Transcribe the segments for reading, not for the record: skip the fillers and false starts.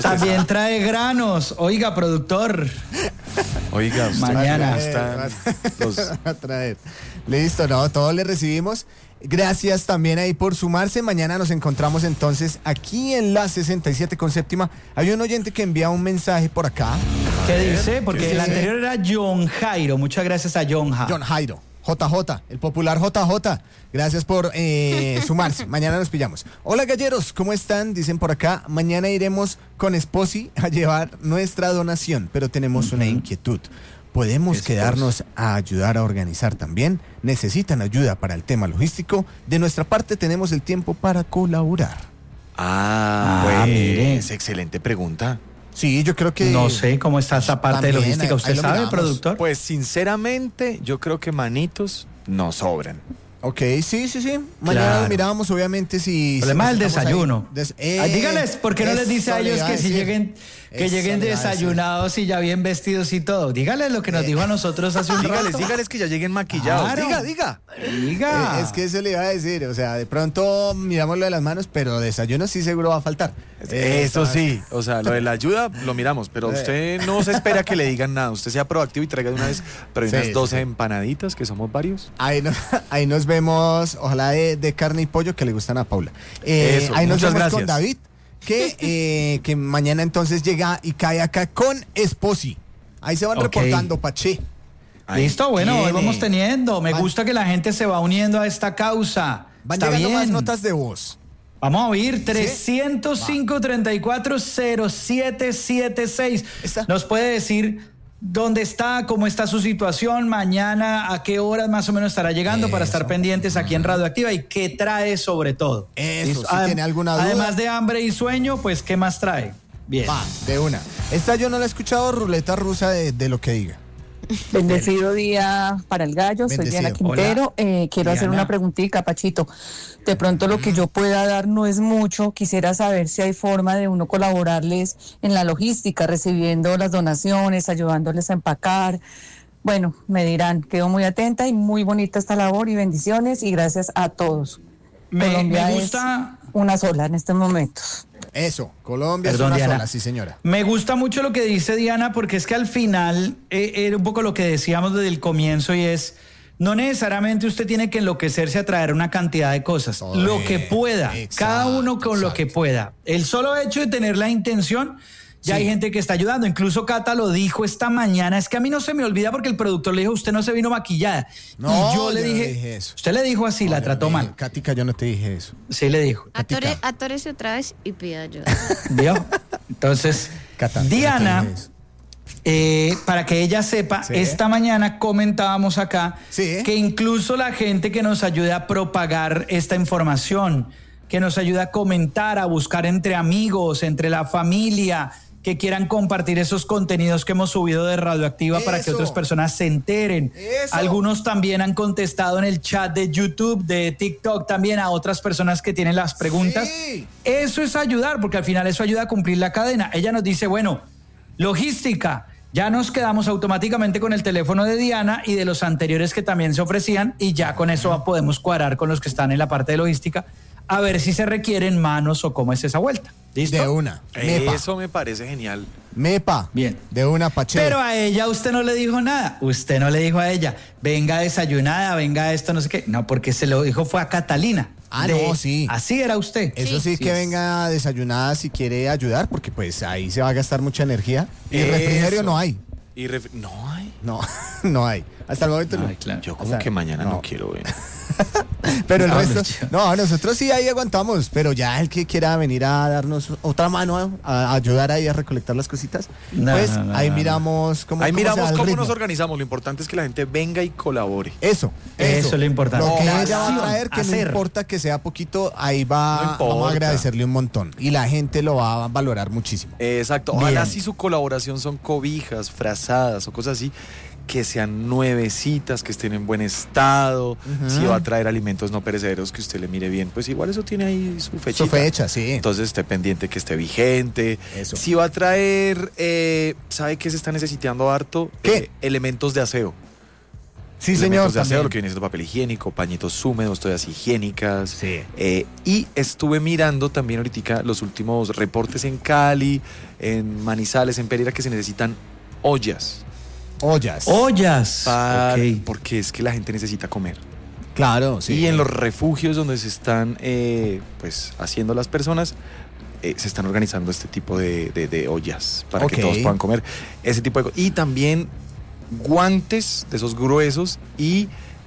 También trae granos. Oiga, productor. Oiga, usted mañana a traer. Listo, no, todos le recibimos. Gracias también ahí por sumarse. Mañana nos encontramos entonces aquí en la 67 con séptima. Hay un oyente que envía un mensaje por acá. ¿Qué dice? Porque ¿Qué el dice? anterior era John Jairo. Muchas gracias a John Jairo. JJ, el popular JJ. Gracias por sumarse. Mañana nos pillamos. Hola galleros, ¿cómo están? Dicen por acá, mañana iremos con Esposi a llevar nuestra donación, pero tenemos una inquietud. ¿Podemos quedarnos a ayudar a organizar también? ¿Necesitan ayuda para el tema logístico? De nuestra parte tenemos el tiempo para colaborar. Pues, mire. excelente pregunta. Sí, yo creo que... No sé cómo está esa parte de también, logística. ahí ¿Usted lo sabe, miramos. productor? Pues sinceramente, yo creo que manitos no sobran. Ok, sí. Mañana Claro. lo miramos, obviamente, si... El problema es el estamos ahí. desayuno. Dígales, ¿por qué no les dice a eso le ellos iba a que si decir. lleguen Eso le iba a decir. desayunados y ya bien vestidos y todo? Dígales lo que nos dijo a nosotros hace un rato. Dígales que ya lleguen maquillados. Claro. Diga. Es que eso le iba a decir, o sea, de pronto miramos lo de las manos, pero desayuno sí seguro va a faltar. Eso sí, o sea, lo de la ayuda lo miramos, pero usted no se espera que le digan nada. Usted sea proactivo y traiga de una vez, pero hay Sí, unas sí, 12 sí. empanaditas, que somos varios. Ahí nos vemos, ojalá de carne y pollo que le gustan a Paula. Eso, ahí nos muchas vemos gracias. con David, que mañana entonces llega y cae acá con Esposi. Ahí se van Ok. reportando, Pache. Ahí Listo, bueno, hoy tiene. vamos teniendo. Me Van- gusta que la gente se va uniendo a esta causa. Van Está llegando bien. más notas de voz. Vamos a oír 305-340776. Está. Nos puede decir dónde está, cómo está su situación, mañana, a qué horas más o menos estará llegando para estar pendientes aquí en Radioactiva y qué trae sobre todo. Eso, ¿Listo? si tiene alguna duda. Además de hambre y sueño, pues ¿qué más trae? Bien. Va, de una. Esta yo no la he escuchado, ruleta rusa de lo que diga. Bendecido día para el gallo, soy Bendecido. Diana Quintero. Quiero hacer Diana. una preguntita, Pachito. De pronto lo que yo pueda dar no es mucho. Quisiera saber si hay forma de uno colaborarles en la logística, recibiendo las donaciones, ayudándoles a empacar. Bueno, me dirán, quedo muy atenta y muy bonita esta labor y bendiciones y gracias a todos. Colombia me es gusta... una sola en estos momentos. Eso, Colombia Perdón, es una Diana. sola, sí señora. Me gusta mucho lo que dice Diana porque es que al final era un poco lo que decíamos desde el comienzo y es, no necesariamente usted tiene que enloquecerse a traer una cantidad de cosas, lo que pueda, exacto, cada uno con lo que exacto. pueda. El solo hecho de tener la intención, ya hay gente que está ayudando, incluso Cata lo dijo esta mañana, es que a mí no se me olvida porque el productor le dijo, usted no se vino maquillada. No, y yo le yo no dije, dije eso. usted le dijo así, la trató mal. Cática, yo no te dije eso. Sí le dijo. Atórese otra vez y pida ayuda. ¿Vio? Entonces, Cata, yo no Diana... te dije eso. Para que ella sepa, Sí. esta mañana comentábamos acá Sí. que incluso la gente que nos ayuda a propagar esta información, que nos ayuda a comentar, a buscar entre amigos, entre la familia, que quieran compartir esos contenidos que hemos subido de Radioactiva para que Eso. otras personas se enteren. Eso. Algunos también han contestado en el chat de YouTube, de TikTok también a otras personas que tienen las preguntas. Sí. Eso es ayudar, porque al final eso ayuda a cumplir la cadena. Ella nos dice, bueno, logística, ya nos quedamos automáticamente con el teléfono de Diana y de los anteriores que también se ofrecían y ya con eso podemos cuadrar con los que están en la parte de logística a ver si se requieren manos o cómo es esa vuelta. ¿Listo? De una. Mepa. Eso me parece genial. Mepa. Bien. De una, Pache. Pero a ella usted no le dijo nada. Usted no le dijo a ella, venga desayunada, venga esto, no sé qué. No, porque se lo dijo fue a Catalina. Ah, no, sí. Así era usted. Eso sí, Sí. que venga desayunada si quiere ayudar, porque pues ahí se va a gastar mucha energía. Y Eso. refrigerio no hay. No hay. No, no hay. Hasta el momento no. Ay, claro. Yo O como sea, que mañana no. no quiero ver. Pero el No, resto, Lucho. no, nosotros sí ahí aguantamos, pero ya el que quiera venir a darnos otra mano, a ayudar ahí a recolectar las cositas, No, pues no, no, ahí no. miramos cómo, Ahí cómo se da miramos el cómo ritmo. nos organizamos. Lo importante es que la gente venga y colabore. Eso Eso es lo importante. Lo que La ella va a acción, traer, que hacer. no importa que sea poquito, ahí No vamos a importa. agradecerle un montón. Y la gente lo va a valorar muchísimo. Exacto. Ojalá Bien. si su colaboración son cobijas, frazadas o cosas así, que sean nuevecitas, que estén en buen estado. Si va a traer alimentos no perecederos que usted le mire bien, pues igual eso tiene ahí su fecha. Su fecha, sí. Entonces esté pendiente que esté vigente. Eso. Si va a traer, ¿sabe qué se está necesitando harto? ¿Qué? Elementos de aseo. Sí, elementos señor, de aseo, también. lo que viene siendo papel higiénico, pañitos húmedos, toallas higiénicas. Sí. Y estuve mirando también ahorita los últimos reportes en Cali, en Manizales, en Pereira, que se necesitan ollas. Ollas. Ollas. Ok. Porque es que la gente necesita comer. Claro, sí. Y en los refugios donde se están pues haciendo las personas, se están organizando este tipo de ollas para Ok. que todos puedan comer ese tipo de cosas. Y también guantes de esos gruesos y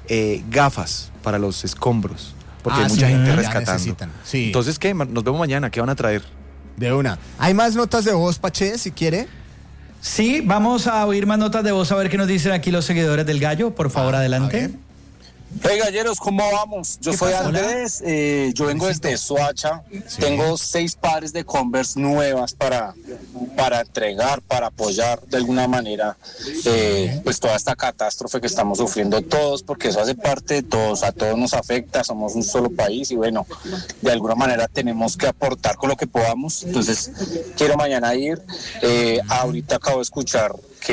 gafas para los escombros, porque hay mucha sí, gente ya rescatando. necesitan, sí. Entonces, ¿qué? Nos vemos mañana. ¿Qué van a traer? De una. ¿Hay más notas de voz, Pache, si quiere? Sí, vamos a oír más notas de voz a ver qué nos dicen aquí los seguidores del Gallo. Por favor, A adelante. ver. Hey galleros, ¿cómo vamos? Yo ¿Qué soy pasa? Andrés, yo vengo desde Soacha, Sí. tengo 6 pares de Converse nuevas para entregar, para apoyar de alguna manera pues toda esta catástrofe que estamos sufriendo todos, porque eso hace parte de todos, a todos nos afecta, somos un solo país y bueno, de alguna manera tenemos que aportar con lo que podamos, entonces quiero mañana ir, ahorita acabo de escuchar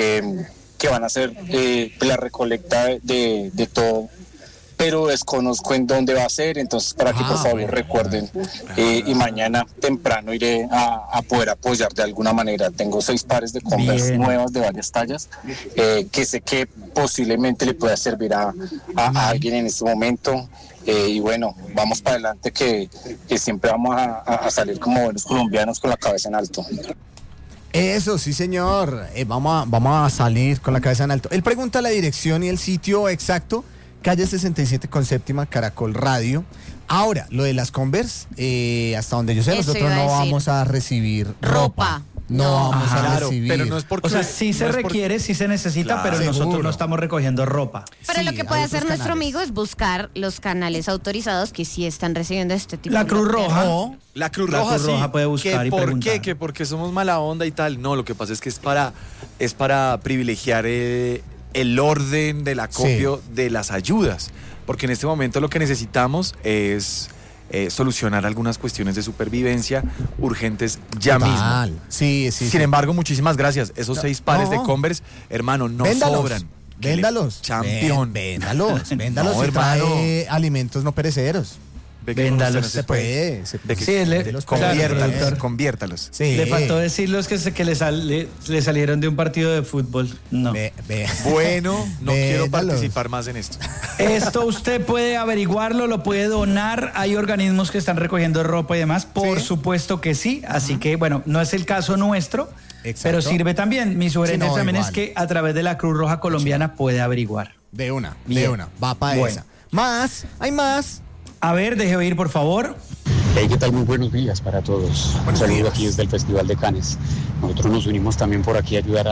que van a hacer la recolecta de todo, pero desconozco en dónde va a ser, entonces para que por favor bueno. recuerden y mañana temprano iré a poder apoyar de alguna manera. Tengo 6 pares de Converse Bien. nuevas de varias tallas que sé que posiblemente le pueda servir a alguien en este momento. Y bueno, vamos para adelante que siempre vamos a salir como buenos colombianos con la cabeza en alto. Eso, sí, señor. Vamos a salir con la cabeza en alto. Él pregunta la dirección y el sitio exacto. Calle 67 con séptima, Caracol Radio. Ahora, lo de las Converse, hasta donde yo sé, Eso nosotros iba a no decir. vamos a recibir Ropa. No No. vamos a Claro, recibir. pero no es porque... O sea, sí se no es por- requiere, sí se necesita, Claro. pero nosotros Seguro. no estamos recogiendo ropa. Pero Sí, lo que hay puede otros hacer nuestro canales. amigo es buscar los canales autorizados que sí están recibiendo este tipo La de Cruz material. Roja. O La Cruz La Roja, Cruz Roja sí. puede buscar ¿Que y por preguntar. qué? Que porque somos mala onda y tal. No, lo que pasa es que es para privilegiar el orden del acopio de las ayudas. Porque en este momento lo que necesitamos es solucionar algunas cuestiones de supervivencia urgentes ya Total. mismo. Sí. Sin embargo, muchísimas gracias. Esos 6 pares No. de Converse, hermano, no Véndalos. sobran. ¿Qué le- Véndalos. Champion. Véndalos. Véndalos No, y trae hermano. alimentos no perecederos. Ve que Véndalos. no Se puede. Se De que- Sí, véndelos, Conviértalos, productor. conviértalos. Sí. Le faltó decirlos que le salieron de un partido de fútbol. No. Ve. Bueno, no quiero Véndalos. participar más en esto. Esto usted puede averiguarlo, lo puede donar. Hay organismos que están recogiendo ropa y demás. Por ¿Sí? supuesto que sí. Así que, bueno, no es el caso nuestro, Exacto. pero sirve también. Mi sugerencia Sí, no, también igual. es que a través de la Cruz Roja Colombiana puede averiguar. De una. Bien. Va para Bueno. esa. Más. Hay más. A ver, deje oír, por favor. Hey, ¿qué tal? Muy buenos días para todos. Un saludo aquí desde el Festival de Cannes. Nosotros nos unimos también por aquí a ayudar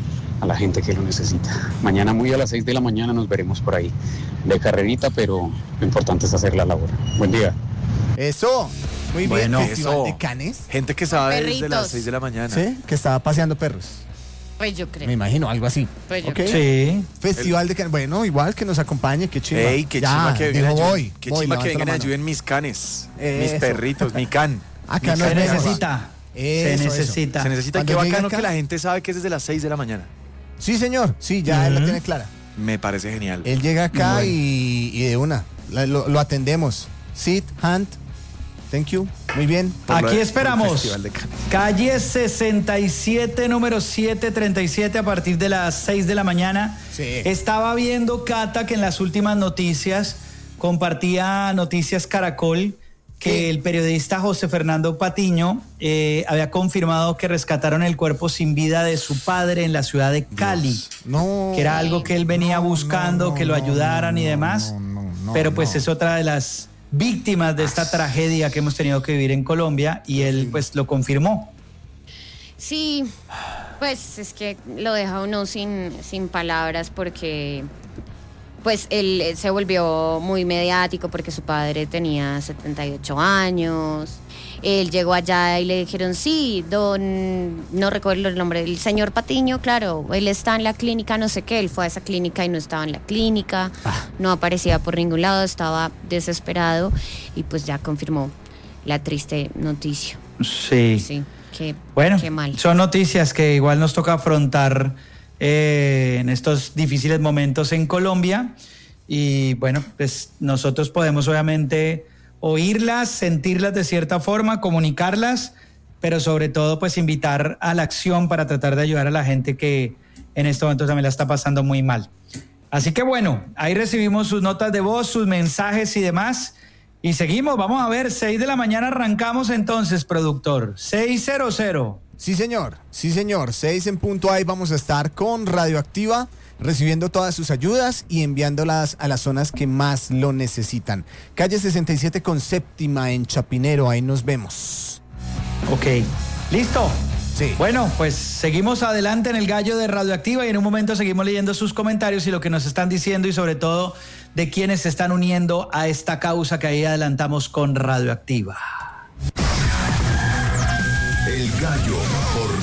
a la gente que lo necesita. Mañana muy a las 6 de la mañana nos veremos por ahí. De carrerita, pero lo importante es hacer la labor. Buen día. Eso. Muy Bueno, bien. Festival eso. de Cannes. Gente que sabe desde Perritos. las 6 de la mañana. Sí. Que estaba paseando perros. Pues yo creo. Me imagino, algo así. Pues yo Ok. creo. Sí. Festival de Cannes. Bueno, igual que nos acompañe. Qué chimba. Ey, qué Ya, chimba que vengan dijo a voy. Qué voy, chimba que levanta vengan la a mano. ayuden mis canes, mis Eso. perritos, mi can. Acá Se nos vemos. necesita. Se Eso, necesita. Se necesita. Cuando Qué llegue bacano acá- que la gente sabe que es desde las 6 de la mañana. Sí, señor. Sí, ya él la Ujú. tiene clara. Me parece genial. Él llega acá Bueno. y de una. Lo atendemos. Sit, hand. Thank you. Muy bien. Por lo Aquí de- por el esperamos. Festival de Cannes. Calle 67, número 737, a partir de las 6 de la mañana. Sí. Estaba viendo, Cata, que en las últimas noticias compartía Noticias Caracol que Sí. el periodista José Fernando Patiño había confirmado que rescataron el cuerpo sin vida de su padre en la ciudad de Cali. No. Que era algo que él venía buscando, que lo ayudaran y demás. Pero pues es otra de las víctimas de esta tragedia que hemos tenido que vivir en Colombia y él pues lo confirmó. Sí, pues es que lo deja uno sin palabras porque pues él se volvió muy mediático porque su padre tenía 78 años. Él llegó allá y le dijeron, sí, no recuerdo el nombre, el señor Patiño, claro, él está en la clínica, no sé qué, él fue a esa clínica y no estaba en la clínica, no aparecía por ningún lado, estaba desesperado y pues ya confirmó la triste noticia. Sí. Sí, Bueno, qué mal. son noticias que igual nos toca afrontar en estos difíciles momentos en Colombia. Y bueno, pues nosotros podemos obviamente oírlas, sentirlas de cierta forma, comunicarlas, pero sobre todo pues invitar a la acción para tratar de ayudar a la gente que en este momento también la está pasando muy mal. Así que bueno, ahí recibimos sus notas de voz, sus mensajes y demás. Y seguimos, vamos a ver, 6 de la mañana arrancamos entonces, productor. 6:00. Sí, señor, 6 en punto. Ahí vamos a estar con Radioactiva, recibiendo todas sus ayudas y enviándolas a las zonas que más lo necesitan. Calle 67 con séptima en Chapinero, ahí nos vemos. Ok, ¿listo? Sí. Bueno, pues seguimos adelante en el gallo de Radioactiva y en un momento seguimos leyendo sus comentarios y lo que nos están diciendo y sobre todo de quienes se están uniendo a esta causa que ahí adelantamos con Radioactiva. El gallo